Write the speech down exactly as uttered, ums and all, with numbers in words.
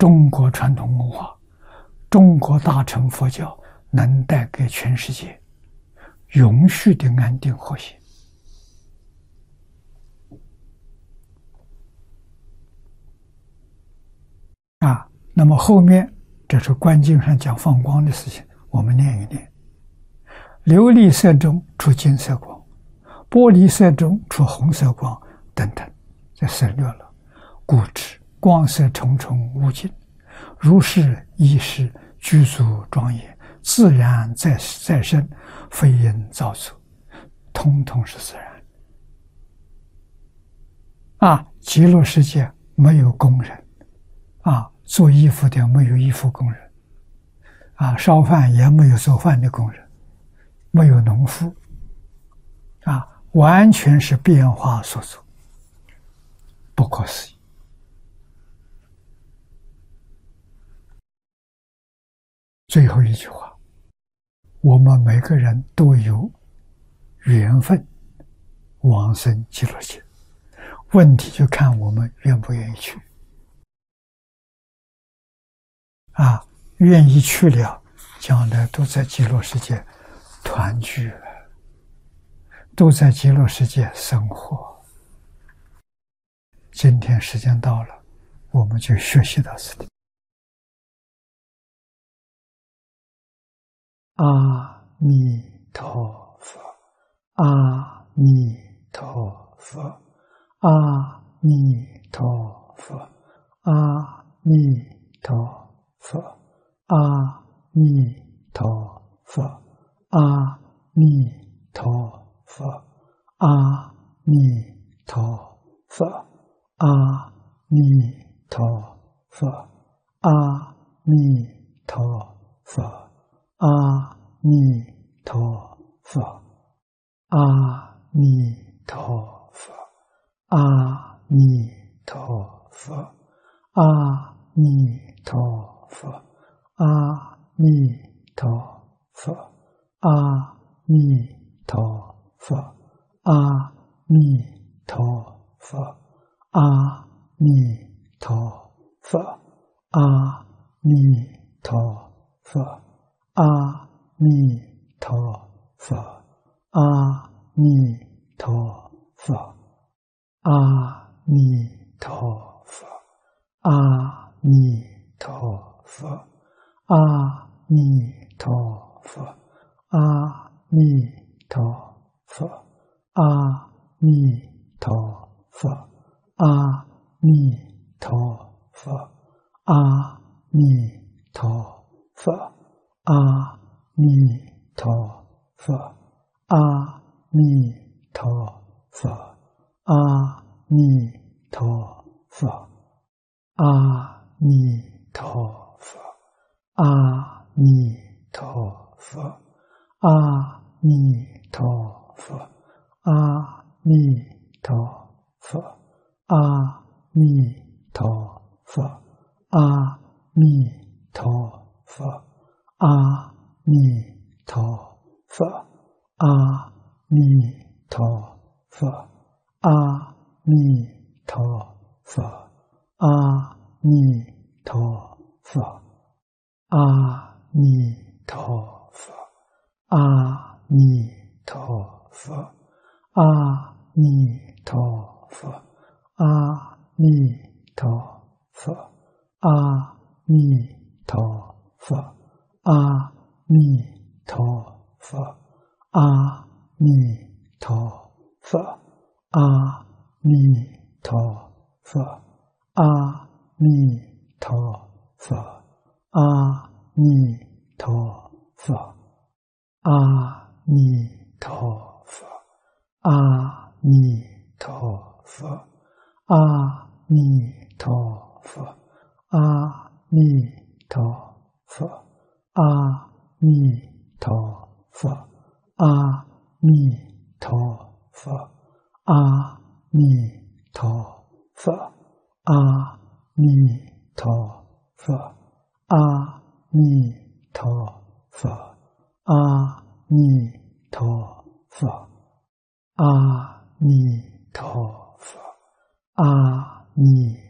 中国传统文化、中国大乘佛教能带给全世界永续的安定和谐。啊，那么后面这是观经上讲放光的事情，我们念一念：琉璃色中出金色光，玻璃色中出红色光，等等，这省略了。故知光色重重无尽，如是亦是具足庄严，自然在在身，非因造作，通通是自然。啊，极乐世界没有工人，啊，做衣服的没有衣服工人，啊，烧饭也没有做饭的工人，没有农夫，啊，完全是变化所作，不可思议。最后一句话，我们每个人都有缘分往生极乐界，问题就看我们愿不愿意去。啊，愿意去了，将来都在极乐世界团聚，都在极乐世界生活。今天时间到了，我们就学习到这里。阿弥陀佛，阿弥陀佛，阿弥陀佛，阿弥陀佛，阿弥陀佛，阿弥陀佛，阿弥陀佛，阿弥陀佛，阿弥陀佛。阿弥陀佛，阿弥陀佛，阿弥陀佛，阿弥陀佛，阿弥陀佛，阿弥陀佛，阿弥陀佛，阿弥陀佛，阿弥陀佛。阿弥陀佛，阿弥陀佛，阿弥陀佛，阿弥陀佛，阿弥陀佛，阿弥陀佛，阿弥陀佛，阿弥陀佛，阿弥陀佛。阿弥陀佛，阿弥陀佛，阿弥陀佛，阿弥陀佛，阿弥陀佛，阿弥陀佛，阿弥陀佛，阿弥陀佛，阿弥陀佛。阿弥陀佛，阿弥陀佛，阿弥陀佛，阿弥陀佛，阿弥陀佛，阿弥陀佛，阿弥陀佛，阿弥陀佛，阿弥陀佛。阿弥陀佛，阿弥陀佛，阿弥陀佛，阿弥陀佛，阿弥陀佛，阿弥陀佛，阿弥陀佛，阿弥陀佛，阿弥陀佛。阿弥陀佛，阿弥陀佛，阿弥陀佛，阿弥陀佛，阿弥陀佛，阿弥陀佛，阿弥陀佛，阿弥